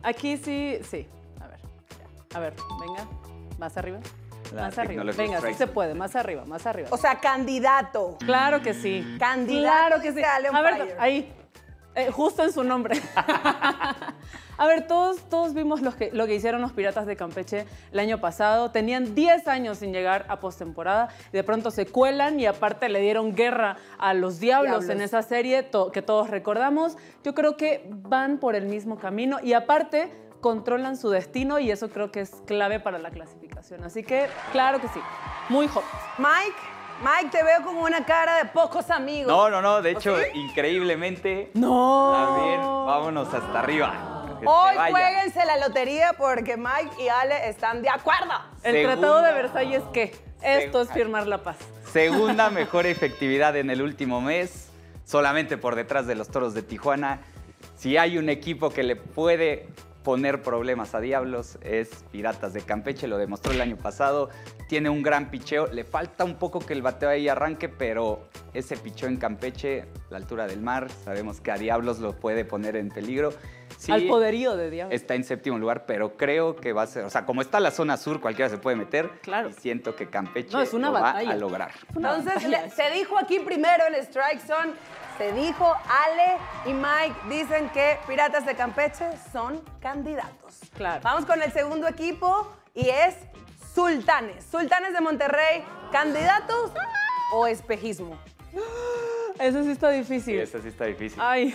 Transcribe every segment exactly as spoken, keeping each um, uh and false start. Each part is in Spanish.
Aquí sí, sí. A ver, ya. A ver, venga, más arriba. La más arriba. tecnología Venga, sí strikes. se puede, más arriba, más arriba. O sea, candidato. Claro que sí. Candidato, Claro que sí. dice Ale on A ver, fire. ahí. Eh, justo en su nombre. A ver, todos, todos vimos lo que, lo que hicieron los Piratas de Campeche el año pasado. Tenían diez años sin llegar a postemporada. De pronto se cuelan y aparte le dieron guerra a los Diablos, Diablos. en esa serie to- que todos recordamos. Yo creo que van por el mismo camino y aparte controlan su destino y eso creo que es clave para la clasificación. Así que, claro que sí. Muy hot. Mike, Mike, te veo con una cara de pocos amigos. No, no, no. De hecho, sí? increíblemente. ¡No! También, vámonos hasta arriba. Que se Hoy vaya. jueguense la lotería porque Mike y Ale están de acuerdo. El Segunda- Tratado de Versalles, ¿qué? Esto es Seg- firmar la paz. Segunda mejor efectividad en el último mes, solamente por detrás de los Toros de Tijuana. Si hay un equipo que le puede poner problemas a Diablos, es Piratas de Campeche, lo demostró el año pasado. Tiene un gran picheo, le falta un poco que el bateo ahí arranque, pero ese picheo en Campeche, la altura del mar, sabemos que a Diablos lo puede poner en peligro. Sí, Al poderío de Diablos. está en séptimo lugar, pero creo que va a ser, o sea, como está la zona sur, cualquiera se puede meter. Claro. Y siento que Campeche No, es una lo va batalla. a lograr. Una Entonces, batalla le- eso. se dijo aquí primero en Strike Zone, se dijo Ale y Mike dicen que Piratas de Campeche son candidatos. Claro. Vamos con el segundo equipo y es Sultanes. Sultanes de Monterrey, ¿candidatos o espejismo? Eso sí está Sí, difícil. esa sí está difícil. Ay.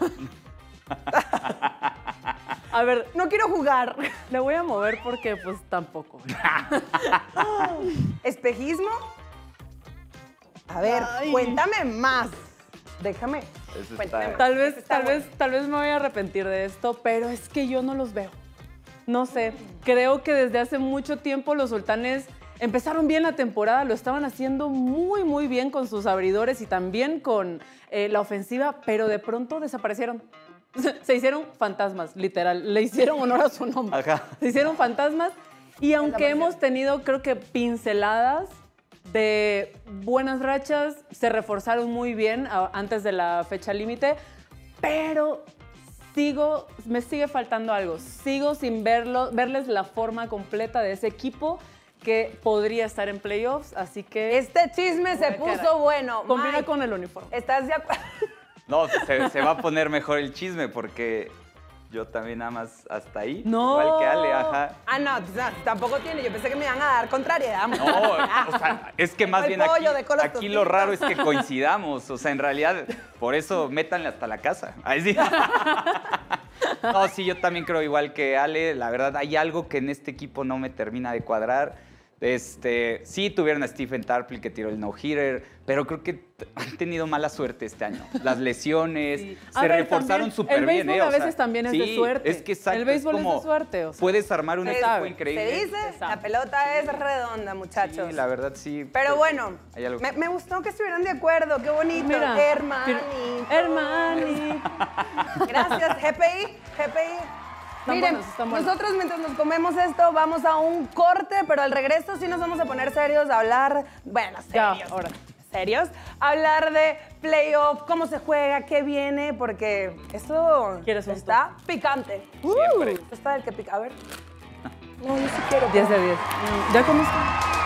A ver, No quiero jugar. le voy a mover porque pues tampoco. ¿Espejismo? A ver, Ay. cuéntame más. Déjame. Eso cuéntame está- más. Tal vez, Eso está tal bueno. vez, tal vez me voy a arrepentir de esto, pero es que yo no los veo. No sé, creo que desde hace mucho tiempo los Sultanes empezaron bien la temporada, lo estaban haciendo muy, muy bien con sus abridores y también con eh, la ofensiva, pero de pronto desaparecieron. Se hicieron fantasmas, literal. Le hicieron honor a su nombre. Ajá. Se hicieron fantasmas y aunque hemos tenido, creo que, pinceladas de buenas rachas, se reforzaron muy bien a- antes de la fecha límite, pero sigo, me sigue faltando algo. Sigo sin verlo, verles la forma completa de ese equipo que podría estar en playoffs, así que Este chisme se Ay, puso caray. bueno. combina Mike, con el uniforme. ¿estás de acuerdo? No, se, se va a poner mejor el chisme porque yo también nada más hasta ahí. No. Igual que Ale, ajá. Ah, no, o sea, tampoco tiene. Yo pensé que me iban a dar contrariedad. No, o sea, es que más El bien aquí, pollo de colos aquí lo raro es que coincidamos. O sea, en realidad, por eso métanle hasta la casa. Ahí sí. No, sí, yo también creo igual que Ale. La verdad, hay algo que en este equipo no me termina de cuadrar. Este, sí tuvieron a Stephen Tarpley que tiró el no-hitter, pero creo que t- han tenido mala suerte este año. Las lesiones, Sí. se A ver, reforzaron también, súper el bien. béisbol ¿eh? a O sea, veces también es de sí, suerte. Es que exacto, El béisbol es, es de como, suerte, o sea. puedes armar un Se equipo sabe, increíble. Se dice, Se sabe. la pelota es redonda, muchachos. Sí, la verdad sí. Pero bueno, Hay algo me, que- me gustó que estuvieran de acuerdo. Qué bonito. Mira, Hermanito. Hermani. Gracias, G P I. G P I. Están Miren, buenos, están buenos. nosotros mientras nos comemos esto vamos a un corte, pero al regreso sí nos vamos a poner serios a hablar, bueno, Ya, serios. ahora. Serios, hablar de playoff, cómo se juega, qué viene, porque esto ¿Quieres un está picante. Siempre. Uh, esto está del que pica. A ver. No, yo sí quiero. diez de diez. ¿Ya comiste?